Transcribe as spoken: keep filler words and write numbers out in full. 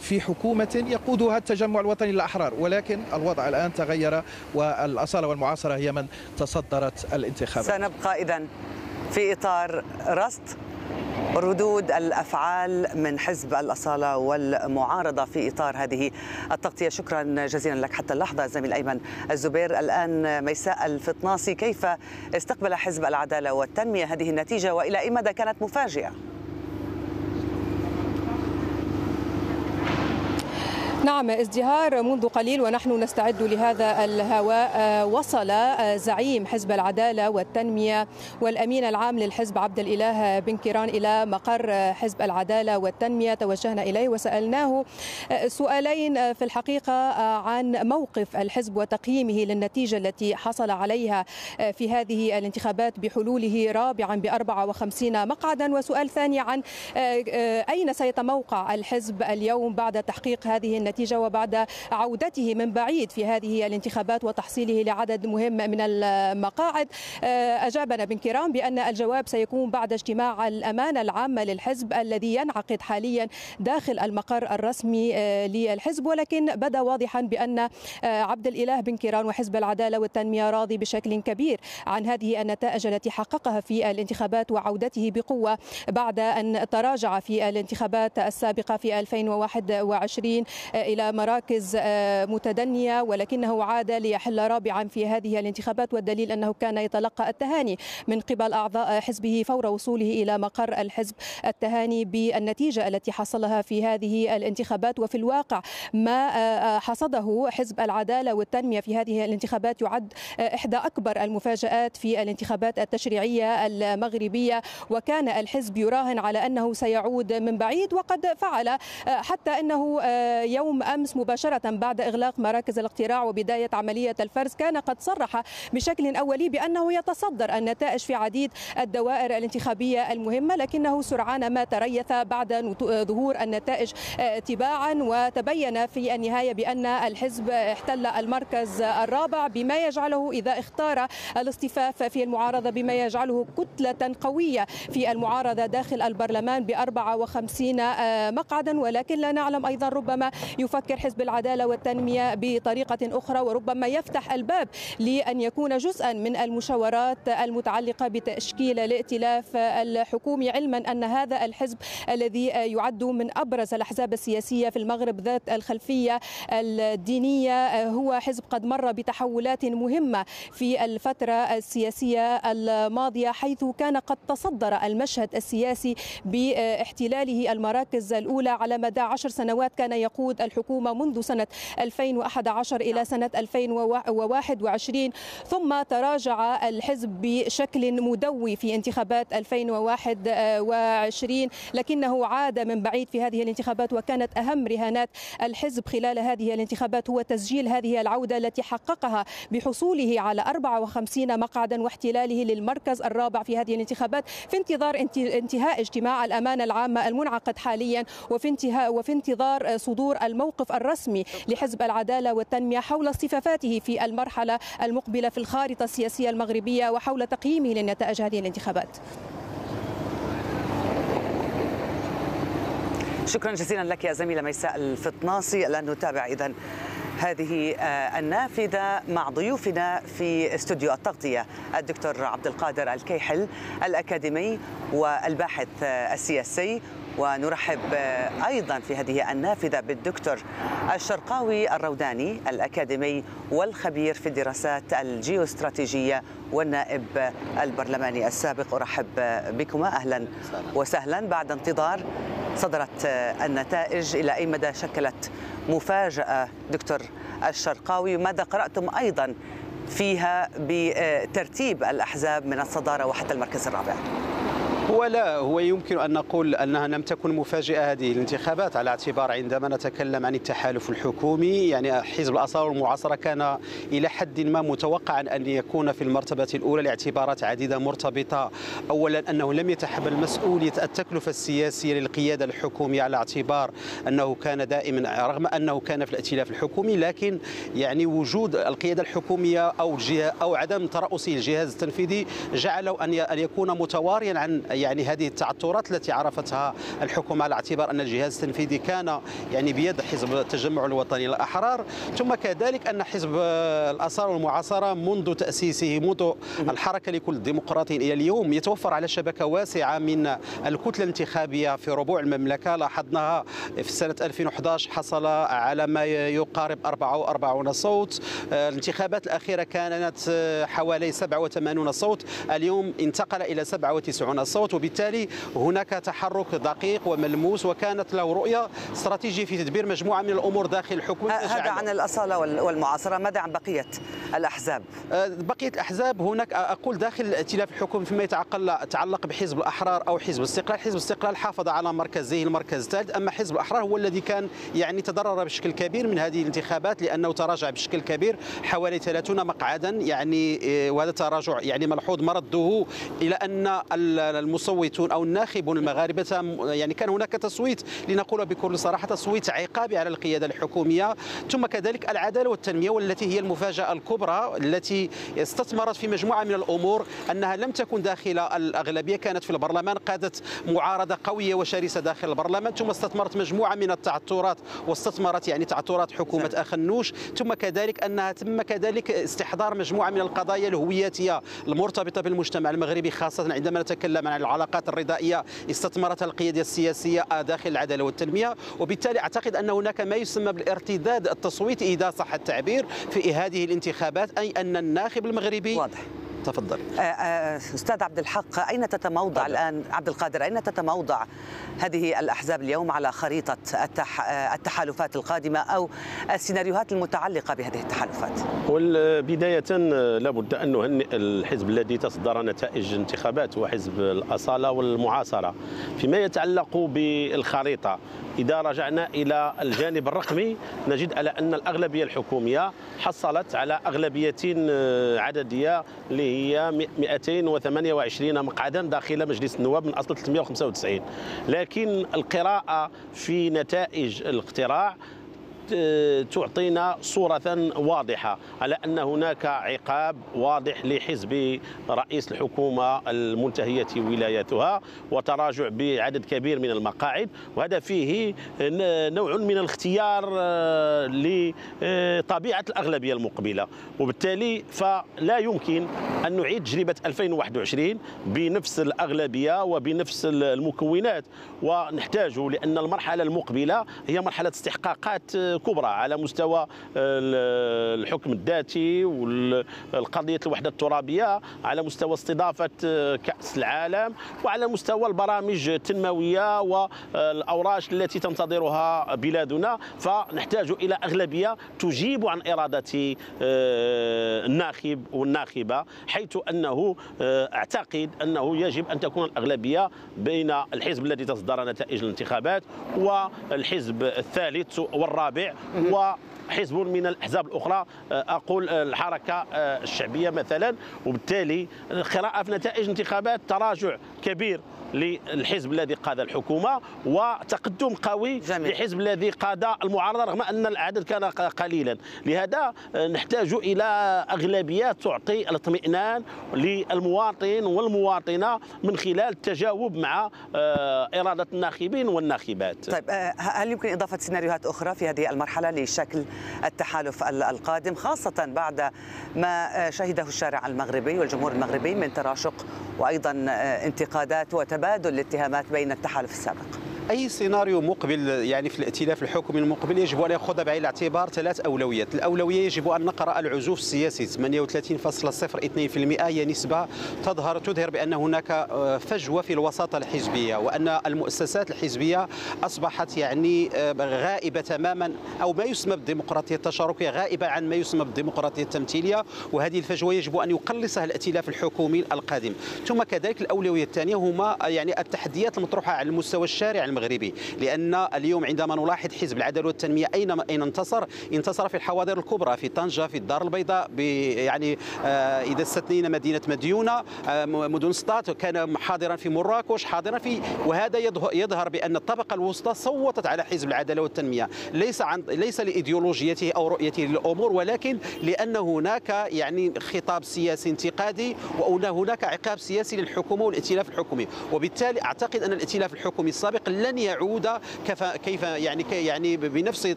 في حكومة يقودها التجمع الوطني للأحرار، ولكن الوضع الآن تغير والأصالة والمعاصرة هي من تصدرت الانتخابات. سنبقى إذن في إطار رصد ردود الأفعال من حزب الأصالة والمعارضة في إطار هذه التغطية. شكرا جزيلا لك حتى اللحظة زميل أيمن الزبير. الآن ميساء الفطناصي، كيف استقبل حزب العدالة والتنمية هذه النتيجة وإلى أي مدى كانت مفاجئة؟ نعم، ازدهار منذ قليل ونحن نستعد لهذا الهواء. وصل زعيم حزب العدالة والتنمية والأمين العام للحزب عبد الإله بن كيران إلى مقر حزب العدالة والتنمية. توجهنا إليه وسألناه سؤالين في الحقيقة عن موقف الحزب وتقييمه للنتيجة التي حصل عليها في هذه الانتخابات بحلوله رابعا بأربعة وخمسين مقعدا، وسؤال ثاني عن أين سيتموقع الحزب اليوم بعد تحقيق هذه النتيجة وبعد عودته من بعيد في هذه الانتخابات وتحصيله لعدد مهم من المقاعد. أجابنا بن كيران بأن الجواب سيكون بعد اجتماع الأمانة العامة للحزب الذي ينعقد حاليا داخل المقر الرسمي للحزب، ولكن بدا واضحا بأن عبد الإله بن كيران وحزب العدالة والتنمية راضي بشكل كبير عن هذه النتائج التي حققها في الانتخابات وعودته بقوة بعد أن تراجع في الانتخابات السابقة في ألفين وواحد وعشرين إلى مراكز متدنية، ولكنه عاد ليحل رابعا في هذه الانتخابات، والدليل أنه كان يتلقى التهاني من قبل أعضاء حزبه فور وصوله إلى مقر الحزب، التهاني بالنتيجة التي حصلها في هذه الانتخابات. وفي الواقع ما حصده حزب العدالة والتنمية في هذه الانتخابات يعد إحدى أكبر المفاجآت في الانتخابات التشريعية المغربية، وكان الحزب يراهن على أنه سيعود من بعيد، وقد فعل، حتى أنه يوم أمس مباشرة بعد إغلاق مراكز الاقتراع وبداية عملية الفرز كان قد صرح بشكل أولي بأنه يتصدر النتائج في عديد الدوائر الانتخابية المهمة، لكنه سرعان ما تريث بعد ظهور النتائج تباعا، وتبين في النهاية بأن الحزب احتل المركز الرابع، بما يجعله إذا اختار الاصطفاف في المعارضة بما يجعله كتلة قوية في المعارضة داخل البرلمان بأربعة وخمسين مقعدا. ولكن لا نعلم أيضا ربما يفكر حزب العدالة والتنمية بطريقة أخرى، وربما يفتح الباب لأن يكون جزءا من المشاورات المتعلقة بتشكيل الائتلاف الحكومي، علما أن هذا الحزب الذي يعد من أبرز الأحزاب السياسية في المغرب ذات الخلفية الدينية هو حزب قد مر بتحولات مهمة في الفترة السياسية الماضية، حيث كان قد تصدر المشهد السياسي باحتلاله المراكز الأولى على مدى عشر سنوات. كان يقود الحكومة منذ سنة ألفين وأحد عشر إلى سنة ألفين وواحد وعشرين، ثم تراجع الحزب بشكل مدوي في انتخابات ألفين وواحد وعشرين، لكنه عاد من بعيد في هذه الانتخابات، وكانت أهم رهانات الحزب خلال هذه الانتخابات هو تسجيل هذه العودة التي حققها بحصوله على أربعة وخمسين مقعدا واحتلاله للمركز الرابع في هذه الانتخابات، في انتظار انتهاء اجتماع الأمانة العامة المنعقد حاليا، وفي انتهاء وفي انتظار صدور الموقف الرسمي لحزب العدالة والتنمية حول اصطفافاته في المرحلة المقبلة في الخارطة السياسية المغربية وحول تقييمه لنتائج هذه الانتخابات. شكرا جزيلا لك يا زميلة ميساء الفطناصي. الآن نتابع إذن هذه النافذة مع ضيوفنا في استوديو التغطية، الدكتور عبد القادر الكيحل الأكاديمي والباحث السياسي، ونرحب أيضا في هذه النافذة بالدكتور الشرقاوي الروداني الأكاديمي والخبير في الدراسات الجيوستراتيجية والنائب البرلماني السابق. أرحب بكما، أهلا وسهلا. بعد انتظار صدرت النتائج، إلى أي مدى شكلت مفاجأة دكتور الشرقاوي؟ ماذا قرأتم أيضا فيها بترتيب الأحزاب من الصدارة وحتى المركز الرابع؟ ولا هو يمكن أن نقول أنها لم تكن مفاجئة هذه الانتخابات، على اعتبار عندما نتكلم عن التحالف الحكومي يعني حزب الأصالة والمعاصرة كان إلى حد ما متوقعا أن يكون في المرتبة الأولى لاعتبارات عديدة مرتبطة. أولا أنه لم يتحمل مسؤولية التكلفة السياسية للقيادة الحكومية، على اعتبار أنه كان دائما رغم أنه كان في الائتلاف الحكومي، لكن يعني وجود القيادة الحكومية أو الجهة أو عدم ترأسه الجهاز التنفيذي جعله أن يكون متواريا عن يعني هذه التعثرات التي عرفتها الحكومة على اعتبار أن الجهاز التنفيذي كان يعني بيد حزب التجمع الوطني للأحرار، ثم كذلك أن حزب الأصالة والمعاصرة منذ تأسيسه منذ الحركة لكل الديمقراطيين إلى اليوم يتوفر على شبكة واسعة من الكتلة الانتخابية في ربوع المملكة. لاحظناها في سنة ألفين وأحد عشر حصل على ما يقارب أربعة وأربعين صوت، الانتخابات الأخيرة كانت حوالي سبعة وثمانين صوت، اليوم انتقل إلى سبعة وتسعين صوت، وبالتالي هناك تحرك دقيق وملموس وكانت له رؤية استراتيجية في تدبير مجموعة من الأمور داخل الحكومة. هذا عن الأصالة والمعاصرة، ماذا عن بقية الأحزاب؟ بقية الأحزاب هناك أقول داخل الائتلاف الحكومي فيما يتعلق بحزب الأحرار أو حزب الاستقلال، حزب الاستقلال حافظ على مركزه المركز الثالث، أما حزب الأحرار هو الذي كان يعني تضرر بشكل كبير من هذه الانتخابات لأنه تراجع بشكل كبير حوالي ثلاثين مقعدا، يعني وهذا تراجع يعني ملحوظ مرده إلى أن المصوتون أو الناخبون المغاربة يعني كان هناك تصويت لنقول بكل صراحة تصويت عقابي على القيادة الحكومية. ثم كذلك العدالة والتنمية والتي هي المفاجأة الكبرى التي استثمرت في مجموعة من الأمور، أنها لم تكن داخل الأغلبية، كانت في البرلمان، قادت معارضة قوية وشرسة داخل البرلمان، ثم استثمرت مجموعة من التعثرات واستثمرت يعني تعثرات حكومة أخنوش، ثم كذلك أنها تم كذلك استحضار مجموعة من القضايا الهوياتية المرتبطة بالمجتمع المغربي، خاصة عندما نتكلم عن العلاقات الرضائية استثمرتها القيادة السياسية داخل العدالة والتنمية. وبالتالي أعتقد أن هناك ما يسمى بالارتداد التصويتي إذا صح التعبير في هذه الانتخابات، أي أن الناخب المغربي واضح. تفضل. أستاذ عبد الحق، أين تتموضع طبعا. الآن عبد القادر، أين تتموضع هذه الأحزاب اليوم على خريطة التح... التحالفات القادمة أو السيناريوهات المتعلقة بهذه التحالفات؟ بداية لابد أن نهنئ الحزب الذي تصدر نتائج انتخابات، هو حزب الأصالة والمعاصرة. فيما يتعلق بالخريطة، إذا رجعنا إلى الجانب الرقمي نجد على أن الأغلبية الحكومية حصلت على أغلبية عددية اللي هي مئتين وثمانية وعشرين مقعدا داخل مجلس النواب من أصل ثلاثمئة وخمسة وتسعين، لكن القراءة في نتائج الاقتراع تعطينا صورة واضحة على أن هناك عقاب واضح لحزب رئيس الحكومة المنتهية ولايتها وتراجع بعدد كبير من المقاعد، وهذا فيه نوع من الاختيار لطبيعة الأغلبية المقبلة، وبالتالي فلا يمكن أن نعيد تجربة ألفين وواحد وعشرين بنفس الأغلبية وبنفس المكونات، ونحتاج لأن المرحلة المقبلة هي مرحلة استحقاقات كبرى على مستوى الحكم الذاتي والقضية الوحدة الترابية، على مستوى استضافة كأس العالم، وعلى مستوى البرامج التنموية والأوراش التي تنتظرها بلادنا. فنحتاج إلى أغلبية تجيب عن إرادة الناخب والناخبة، حيث أنه أعتقد أنه يجب أن تكون الأغلبية بين الحزب الذي تصدر نتائج الانتخابات والحزب الثالث والرابع وحزب من الأحزاب الأخرى، أقول الحركة الشعبية مثلا. وبالتالي القراءة في نتائج الانتخابات تراجع كبير للحزب الذي قاد الحكومة وتقدم قوي جميل. للحزب الذي قاد المعارضة رغم أن العدد كان قليلا. لهذا نحتاج إلى أغلبيات تعطي الاطمئنان للمواطن والمواطنة من خلال التجاوب مع إرادة الناخبين والناخبات. طيب، هل يمكن إضافة سيناريوهات أخرى في هذه المرحلة لشكل التحالف القادم، خاصة بعد ما شهده الشارع المغربي والجمهور المغربي من تراشق وأيضا انتقادات وتبادل الاتهامات بين التحالف السابق؟ أي سيناريو مقبل يعني في الائتلاف الحكومي المقبل يجب أن يأخذ بعين الاعتبار ثلاث أولويات. الأولوية يجب أن نقرأ العزوف السياسي، ثمانية وثلاثين فاصلة صفر اثنين بالمئة هي نسبة تظهر تظهر بأن هناك فجوة في الوساطة الحزبية، وأن المؤسسات الحزبية أصبحت يعني غائبة تماما، أو ما يسمى بالديمقراطية التشاركية غائبة عن ما يسمى بالديمقراطية التمثيلية، وهذه الفجوة يجب أن يقلصها الائتلاف الحكومي القادم. ثم كذلك الأولوية الثانية هما يعني التحديات المطروحة على المستوى الشارع المغربي. المغربي، لأن اليوم عندما نلاحظ حزب العدالة والتنمية أين أين انتصر؟ انتصر في الحواضر الكبرى، في طنجة، في الدار البيضاء، يعني آه إذا استثنينا مدينة مديونة، آه مدن سطات، كان حاضرا في مراكش، حاضرا في، وهذا يظهر بأن الطبقة الوسطى صوتت على حزب العدالة والتنمية، ليس عن ليس لإيديولوجيته أو رؤيته للأمور، ولكن لأن هناك يعني خطاب سياسي انتقادي، وأن هناك عقاب سياسي للحكومة والائتلاف الحكومي. وبالتالي أعتقد أن الائتلاف الحكومي السابق لن يعود كيف كيف يعني يعني بنفس